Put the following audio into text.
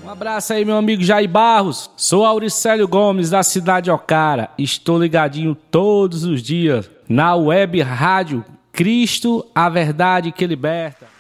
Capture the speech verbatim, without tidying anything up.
Um abraço aí, meu amigo Jair Barros. Sou Auricélio Gomes, da cidade de Ocara. Estou ligadinho todos os dias na web rádio Cristo, a verdade que liberta.